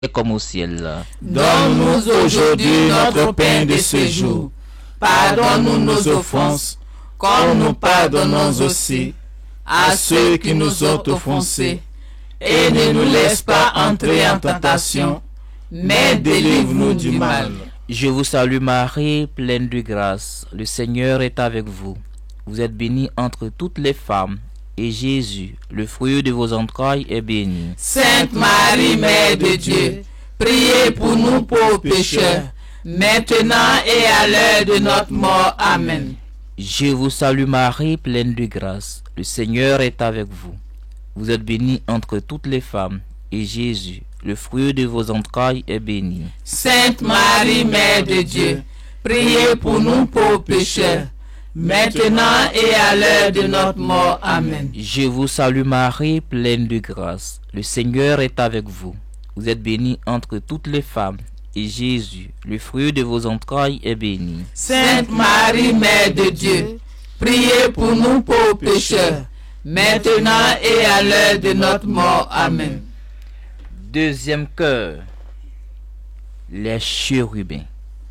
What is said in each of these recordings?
comme au ciel. Donne-nous aujourd'hui notre pain de ce jour. Pardonne-nous nos offenses, comme nous pardonnons aussi à ceux qui nous ont offensés. Et ne nous laisse pas entrer en tentation, mais délivre-nous du mal. Je vous salue Marie, pleine de grâce. Le Seigneur est avec vous. Vous êtes bénie entre toutes les femmes, et Jésus, le fruit de vos entrailles, est béni. Sainte Marie, Mère de Dieu, priez pour nous pauvres pécheurs, maintenant et à l'heure de notre mort. Amen. Je vous salue Marie, pleine de grâce. Le Seigneur est avec vous. Vous êtes bénie entre toutes les femmes, et Jésus, le fruit de vos entrailles, est béni. Sainte Marie, Mère de Dieu, priez pour nous pauvres pécheurs, maintenant et à l'heure de notre mort. Amen. Je vous salue Marie, pleine de grâce. Le Seigneur est avec vous. Vous êtes bénie entre toutes les femmes, et Jésus, le fruit de vos entrailles, est béni. Sainte Marie, Mère de Dieu, priez pour nous pauvres pécheurs, maintenant et à l'heure de notre mort. Amen. Deuxième cœur, les chérubins.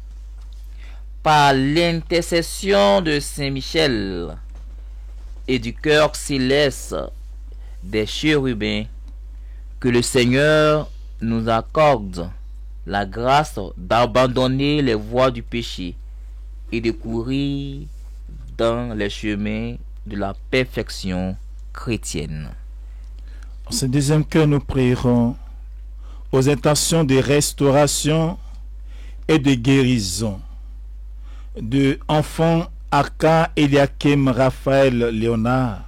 Par l'intercession de Saint Michel et du cœur céleste des chérubins, que le Seigneur nous accorde la grâce d'abandonner les voies du péché et de courir dans les chemins de la perfection chrétienne. En ce deuxième cœur, nous prierons aux intentions de restauration et de guérison de enfants Arca, Eliakim, Raphaël, Léonard,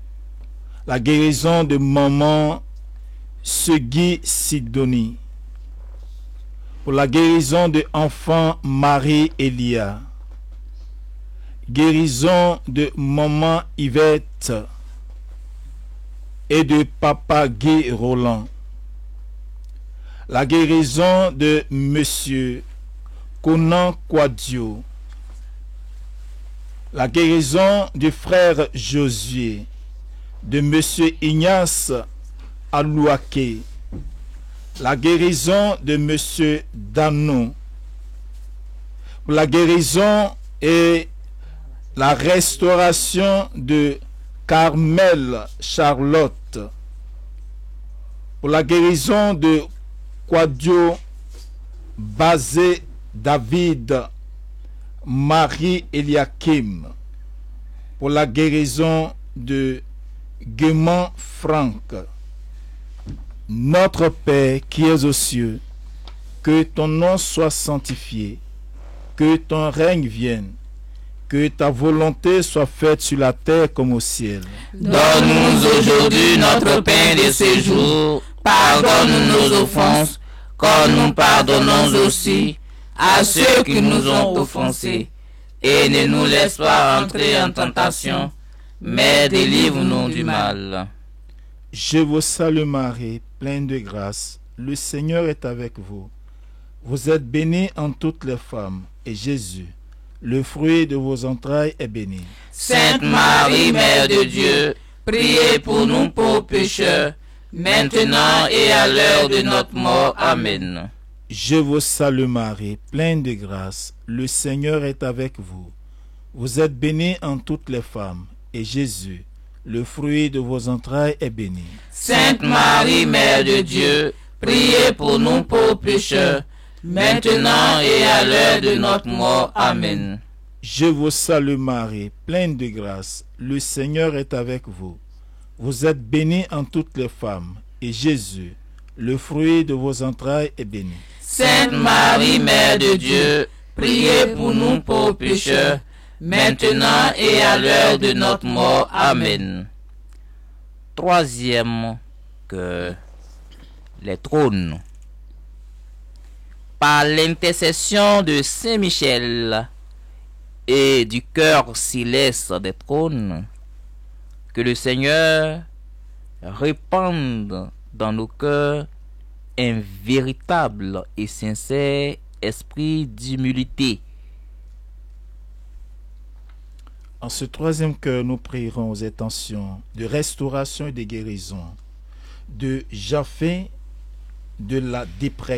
la guérison de maman Segui Sidonie, pour la guérison de enfants Marie Elia, guérison de maman Yvette et de papa Guy Roland, la guérison de monsieur Conan Quadio, la guérison du frère Josué, de monsieur Ignace Alouake, la guérison de monsieur Danon, la guérison et la restauration de Carmel Charlotte, pour la guérison de Quadio Bazé David Marie Eliakim, pour la guérison de Guéman Franck. Notre Père qui es aux cieux, que ton nom soit sanctifié, que ton règne vienne, que ta volonté soit faite sur la terre comme au ciel. Donne-nous aujourd'hui notre pain de ce jour. Pardonne nos offenses, comme nous pardonnons aussi à ceux qui nous ont offensés. Et ne nous laisse pas entrer en tentation, mais délivre-nous du mal. Je vous salue Marie, pleine de grâce. Le Seigneur est avec vous. Vous êtes bénie en toutes les femmes, et Jésus, le fruit de vos entrailles, est béni. Sainte Marie, Mère de Dieu, priez pour nous pauvres pécheurs, maintenant et à l'heure de notre mort. Amen. Je vous salue Marie, pleine de grâce. Le Seigneur est avec vous. Vous êtes bénie en toutes les femmes, et Jésus, le fruit de vos entrailles, est béni. Sainte Marie, Mère de Dieu, priez pour nous pauvres pécheurs, maintenant et à l'heure de notre mort. Amen. Je vous salue Marie, pleine de grâce. Le Seigneur est avec vous. Vous êtes bénie en toutes les femmes, et Jésus, le fruit de vos entrailles, est béni. Sainte Marie, Mère de Dieu, priez pour nous pauvres pécheurs, maintenant et à l'heure de notre mort. Amen. Troisième cœur, les trônes. Par l'intercession de Saint Michel et du cœur céleste des trônes, que le Seigneur répande dans nos cœurs un véritable et sincère esprit d'humilité. En ce troisième cœur, nous prierons aux intentions de restauration et de guérison de Japhé de la dépression.